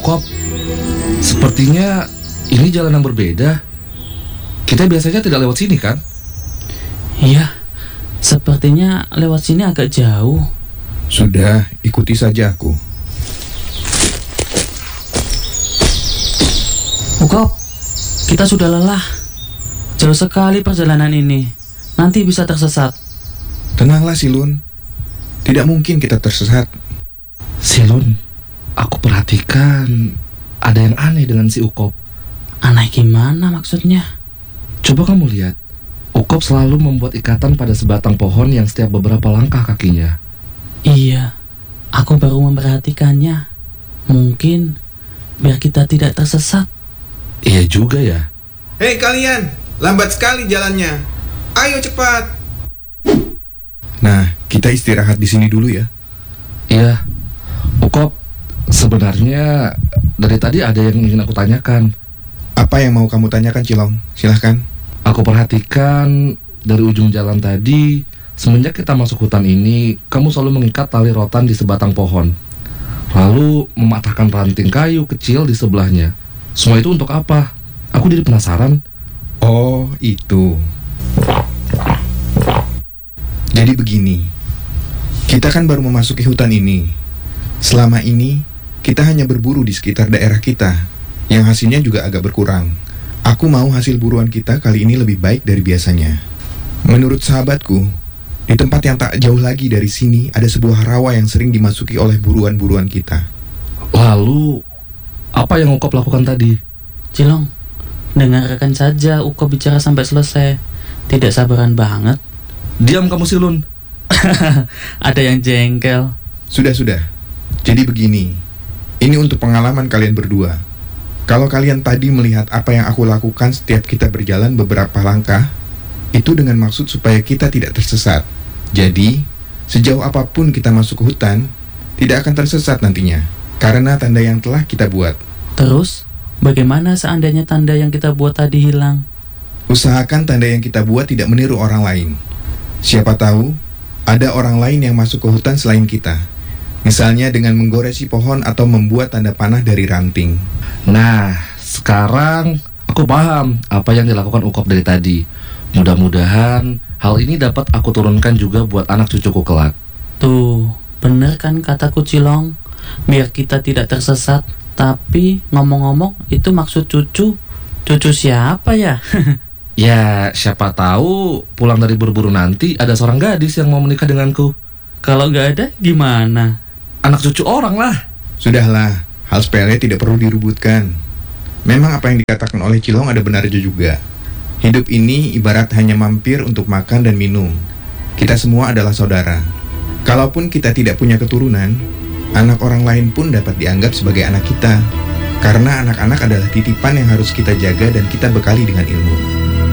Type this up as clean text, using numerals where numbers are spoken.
Ukop, sepertinya ini jalan yang berbeda. Kita biasanya tidak lewat sini kan? Iya, sepertinya lewat sini agak jauh. Sudah, ikuti saja aku. Ukop, kita sudah lelah. Jauh sekali perjalanan ini. Nanti bisa tersesat. Tenanglah Silun, tidak mungkin kita tersesat. Silun, aku perhatikan ada yang aneh dengan si Ukop. Aneh gimana maksudnya? Coba kamu lihat, Ukop selalu membuat ikatan pada sebatang pohon yang setiap beberapa langkah kakinya. Iya, aku baru memperhatikannya. Mungkin biar kita tidak tersesat. Iya juga ya. Hei kalian, lambat sekali jalannya. Ayo cepat. Nah, kita istirahat di sini dulu ya. Iya, Ukop, sebenarnya dari tadi ada yang ingin aku tanyakan. Apa yang mau kamu tanyakan, Cilong? Silahkan. Aku perhatikan dari ujung jalan tadi, semenjak kita masuk hutan ini, kamu selalu mengikat tali rotan di sebatang pohon, lalu mematahkan ranting kayu kecil di sebelahnya. Semua itu untuk apa? Aku jadi penasaran. Oh, itu. Jadi begini, kita kan baru memasuki hutan ini. Selama ini, kita hanya berburu di sekitar daerah kita, yang hasilnya juga agak berkurang. Aku mau hasil buruan kita kali ini lebih baik dari biasanya. Menurut sahabatku, di tempat yang tak jauh lagi dari sini ada sebuah rawa yang sering dimasuki oleh buruan-buruan kita. Lalu, apa yang Ukop lakukan tadi? Cilong, dengarkan saja Ukop bicara sampai selesai. Tidak sabaran banget. Diam kamu Silun. Ada yang jengkel. Sudah. Jadi begini, ini untuk pengalaman kalian berdua. Kalau kalian tadi melihat apa yang aku lakukan setiap kita berjalan beberapa langkah, itu dengan maksud supaya kita tidak tersesat. Jadi, sejauh apapun kita masuk ke hutan, tidak akan tersesat nantinya, karena tanda yang telah kita buat. Terus, bagaimana seandainya tanda yang kita buat tadi hilang? Usahakan tanda yang kita buat tidak meniru orang lain. Siapa tahu, ada orang lain yang masuk ke hutan selain kita. Misalnya dengan menggoresi pohon atau membuat tanda panah dari ranting. Nah, sekarang aku paham apa yang dilakukan Ukop dari tadi. Mudah-mudahan hal ini dapat aku turunkan juga buat anak cucuku kelak. Tuh, bener kan kataku Cilong? Biar kita tidak tersesat. Tapi ngomong-ngomong, itu maksud cucu. Cucu siapa ya? Ya, siapa tahu pulang dari berburu nanti ada seorang gadis yang mau menikah denganku. Kalau nggak ada, gimana? Anak cucu orang lah. Sudahlah, hal sepele tidak perlu diributkan. Memang apa yang dikatakan oleh Cilong ada benarnya juga. Hidup ini ibarat hanya mampir untuk makan dan minum. Kita semua adalah saudara. Kalaupun kita tidak punya keturunan, anak orang lain pun dapat dianggap sebagai anak kita. Karena anak-anak adalah titipan yang harus kita jaga dan kita bekali dengan ilmu.